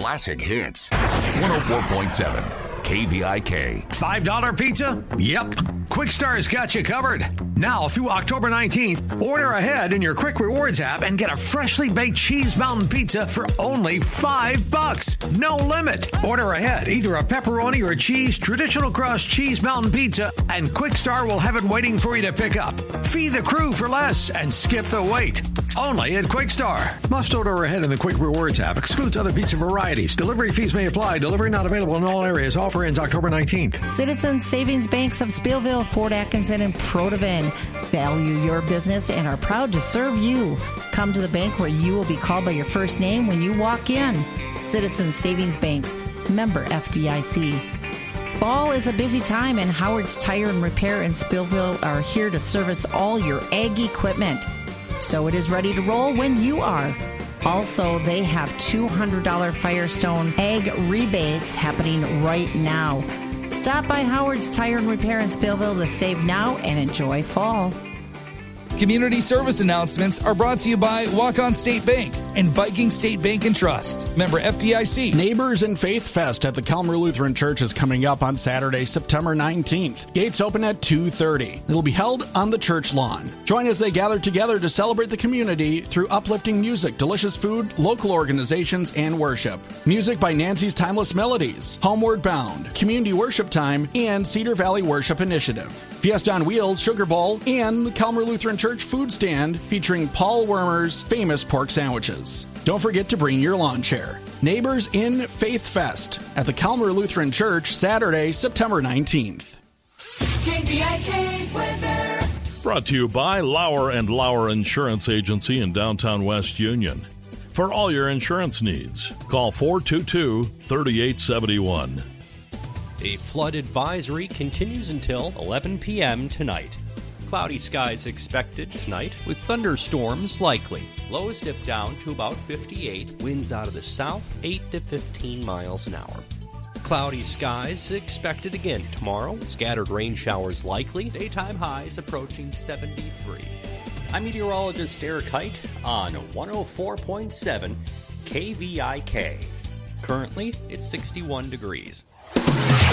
classic hits. 104.7 KVIK. $5 pizza? Yep. Quick Star's got you covered. Now through October 19th, order ahead in your Quick Rewards app and get a freshly baked cheese mountain pizza for only $5. No limit. Order ahead, either a pepperoni or cheese traditional crust cheese mountain pizza, and Quick Star will have it waiting for you to pick up. Feed the crew for less and skip the wait. Only at Quick Star. Must order ahead in the Quick Rewards app. Excludes other pizza varieties. Delivery fees may apply. Delivery not available in all areas. Offer ends October 19th. Citizens Savings Banks of Speelville, Fort Atkinson, and Protivin value your business and are proud to serve you. Come to the bank where you will be called by your first name when you walk in. Citizens Savings Banks, member FDIC. Fall is a busy time, and Howard's Tire and Repair in Speelville are here to service all your ag equipment. So it is ready to roll when you are. Also, they have $200 Firestone Ag rebates happening right now. Stop by Howard's Tire and Repair in Speelville to save now and enjoy fall. Community service announcements are brought to you by Walk-On State Bank and Viking State Bank and Trust. Member FDIC. Neighbors and Faith Fest at the Calmer Lutheran Church is coming up on Saturday, September 19th. Gates open at 2:30. It'll be held on the church lawn. Join as they gather together to celebrate the community through uplifting music, delicious food, local organizations, and worship. Music by Nancy's Timeless Melodies, Homeward Bound, Community Worship Time, and Cedar Valley Worship Initiative. Fiesta on Wheels, Sugar Bowl, and the Calmer Lutheran Church food stand featuring Paul Wermer's famous pork sandwiches. Don't forget to bring your lawn chair. Neighbors in Faith Fest at the Calmer Lutheran Church, Saturday, September 19th. KVIK weather. Brought to you by Lauer & Lauer Insurance Agency in downtown West Union. For all your insurance needs, call 422-3871. A flood advisory continues until 11 p.m. tonight. Cloudy skies expected tonight with thunderstorms likely. Lows dip down to about 58. Winds out of the south, 8 to 15 miles an hour. Cloudy skies expected again tomorrow. Scattered rain showers likely. Daytime highs approaching 73. I'm meteorologist Eric Height on 104.7 KVIK. Currently, it's 61 degrees.